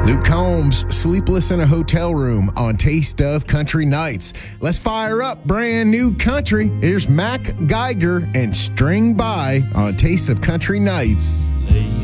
Luke Combs, Sleepless in a Hotel Room on Taste of Country Nights. Let's fire up brand new country. Here's Mac Geiger and String By on Taste of Country Nights.